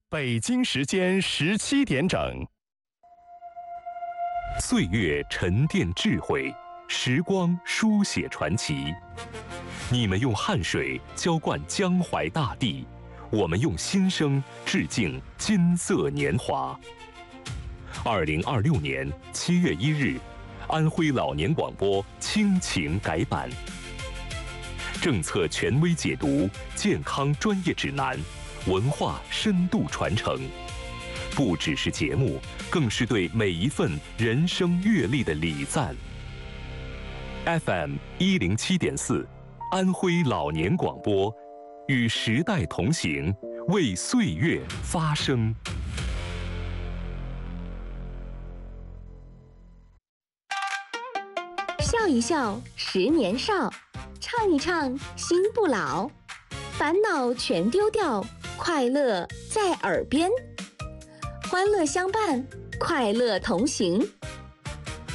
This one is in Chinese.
北京时间17点整。 岁月沉淀智慧，时光书写传奇。你们用汗水浇灌江淮大地，我们用心声致敬金色年华。2026年7月1日，安徽老年广播亲情改版，政策权威解读，健康专业指南，文化深度传承，不只是节目，更是对每一份人生阅历的礼赞。FM 107.4，安徽老年广播，与时代同行，为岁月发声。 笑一笑，10年少；唱一唱，心不老。烦恼全丢掉，快乐在耳边。欢乐相伴，快乐同行。